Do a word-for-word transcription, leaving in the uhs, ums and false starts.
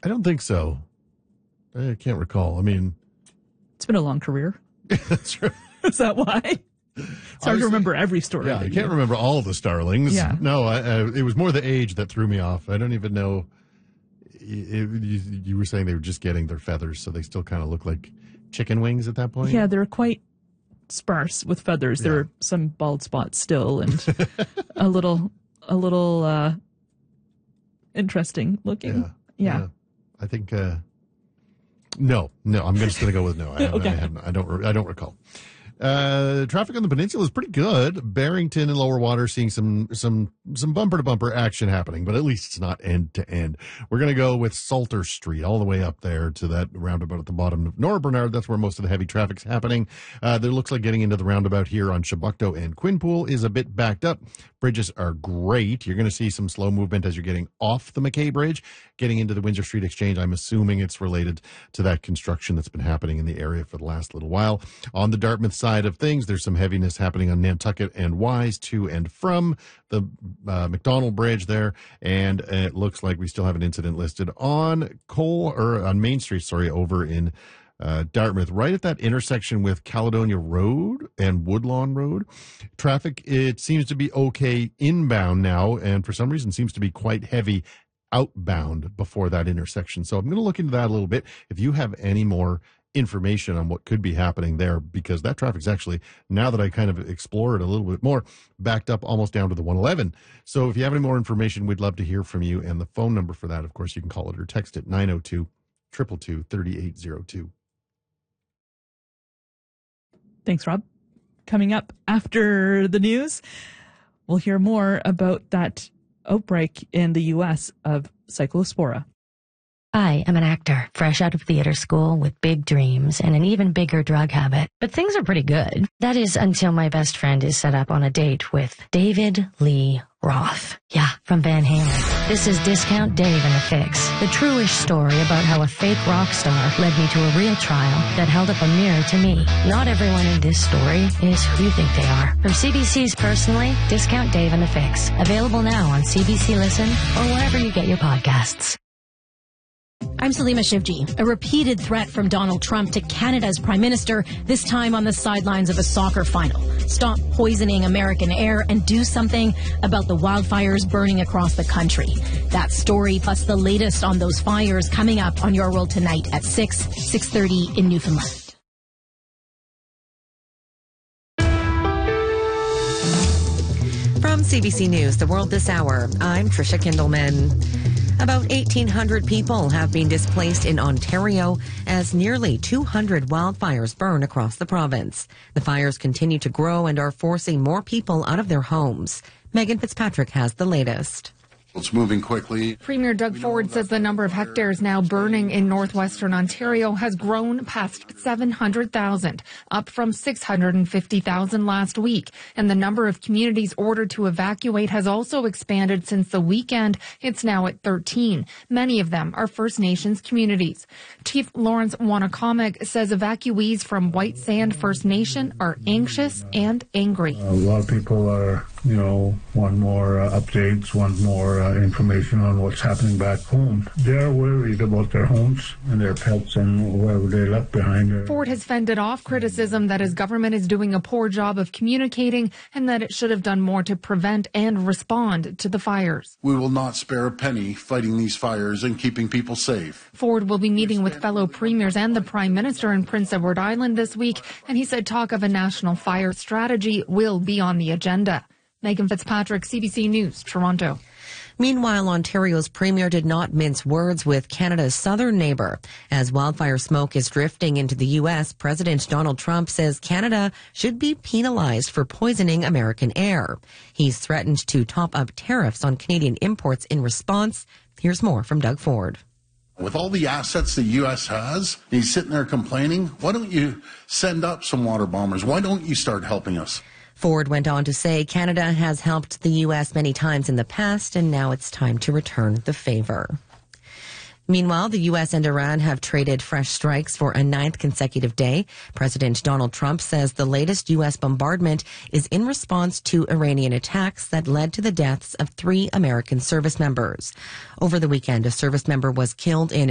I don't think so. I can't recall. I mean, it's been a long career. That's right. Is that why? It's hard to remember every story. Yeah, I can't remember all the Starlings. Yeah. No, I, I, it was more the age that threw me off. I don't even know. It, you, you were saying they were just getting their feathers, so they still kind of look like chicken wings at that point? Yeah, they're quite sparse with feathers. Yeah. There are some bald spots still and a little, a little uh, interesting looking. Yeah. Yeah. yeah. I think, uh, no, no, I'm just going to go with no. I, Okay. I, haven't, I don't, I don't recall. Uh, traffic on the peninsula is pretty good. Barrington and Lower Water seeing some some some bumper to bumper action happening, but at least it's not end to end. We're going to go with Salter Street all the way up there to that roundabout at the bottom of Nora Bernard. That's where most of the heavy traffic's happening. Uh, there looks like getting into the roundabout here on Chebucto and Quinpool is a bit backed up. Bridges are great. You're going to see some slow movement as you're getting off the McKay Bridge, getting into the Windsor Street Exchange. I'm assuming it's related to that construction that's been happening in the area for the last little while. On the Dartmouth side of things, there's some heaviness happening on Nantucket and Wise to and from the uh, McDonald Bridge there, and it looks like we still have an incident listed on Cole or on Main Street, sorry, over in uh, Dartmouth, right at that intersection with Caledonia Road and Woodlawn Road. Traffic, it seems to be okay inbound now, and for some reason seems to be quite heavy outbound before that intersection. So I'm going to look into that a little bit. If you have any more information on what could be happening there, because that traffic's actually, now that I kind of explore it a little bit more, backed up almost down to the one eleven. So if you have any more information, we'd love to hear from you. And the phone number for that, of course, you can call it or text it, nine oh two, two two two, three eight oh two. Thanks, Rob. Coming up after the news, we'll hear more about that outbreak in the U S of Cyclospora. I am an actor, fresh out of theater school with big dreams and an even bigger drug habit. But things are pretty good. That is until my best friend is set up on a date with David Lee Roth. Yeah, from Van Halen. This is Discount Dave and the Fix, the truish story about how a fake rock star led me to a real trial that held up a mirror to me. Not everyone in this story is who you think they are. From C B C's Personally, Discount Dave and the Fix. Available now on C B C Listen or wherever you get your podcasts. I'm Salima Shivji. A repeated threat from Donald Trump to Canada's Prime Minister, this time on the sidelines of a soccer final. Stop poisoning American air and do something about the wildfires burning across the country. That story plus the latest on those fires coming up on Your World Tonight at six, six thirty in Newfoundland. From C B C News, The World This Hour, I'm Tricia Kindleman. About eighteen hundred people have been displaced in Ontario as nearly two hundred wildfires burn across the province. The fires continue to grow and are forcing more people out of their homes. Megan Fitzpatrick has the latest. It's moving quickly. Premier Doug Ford says the number of hectares now burning in northwestern Ontario has grown past seven hundred thousand, up from six hundred fifty thousand last week. And the number of communities ordered to evacuate has also expanded since the weekend. It's now at thirteen. Many of them are First Nations communities. Chief Lawrence Wanakamig says evacuees from White Sand First Nation are anxious and angry. A lot of people are, you know, want more uh, updates, want more uh, information on what's happening back home. They're worried about their homes and their pets and whatever they left behind. Ford has fended off criticism that his government is doing a poor job of communicating and that it should have done more to prevent and respond to the fires. We will not spare a penny fighting these fires and keeping people safe. Ford will be meeting with fellow premiers and the Prime Minister in Prince Edward Island this week, and he said talk of a national fire strategy will be on the agenda. Megan Fitzpatrick, C B C News, Toronto. Meanwhile, Ontario's premier did not mince words with Canada's southern neighbor. As wildfire smoke is drifting into the U S, President Donald Trump says Canada should be penalized for poisoning American air. He's threatened to top up tariffs on Canadian imports in response. Here's more from Doug Ford. With all the assets the U S has, he's sitting there complaining. Why don't you send up some water bombers? Why don't you start helping us? Ford went on to say Canada has helped the U S many times in the past, and now it's time to return the favor. Meanwhile, the U S and Iran have traded fresh strikes for a ninth consecutive day. President Donald Trump says the latest U S bombardment is in response to Iranian attacks that led to the deaths of three American service members. Over the weekend, a service member was killed in